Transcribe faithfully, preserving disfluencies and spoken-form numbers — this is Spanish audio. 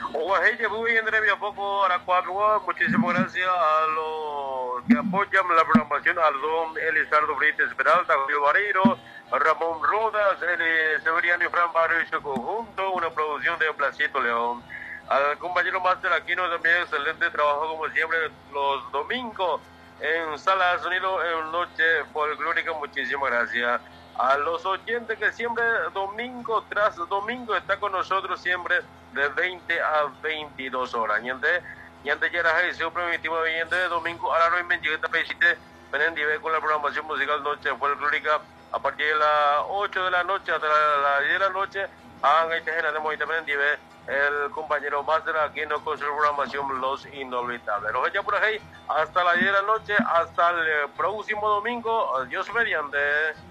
Oaxaca, muy bien, André, a poco, ahora cuatro, muchísimas gracias a los que apoyan la programación, al don Elizardo Brites Peralta, Julio Barreiro, Ramón Rodas, el Severiano y Fran Barrio y su conjunto, una producción de Placito León. Al compañero Máster Aquino también, excelente trabajo como siempre los domingos en Sala de Sonido en Noche Folclórica, muchísimas gracias. A los oyentes que siempre domingo tras domingo está con nosotros siempre de veinte a veintidós horas. Y antes, y antes ya era siempre permitimos oyente de domingo a la hora y esta pesite ven con la programación musical Noche Folclórica a partir de las ocho de la noche hasta las diez de la noche. Hagan este tenemos también el compañero Máster aquí en con su programación Los Inolvidables. Nos vemos por ahí hasta las diez de la noche, hasta el próximo domingo. Dios mediante.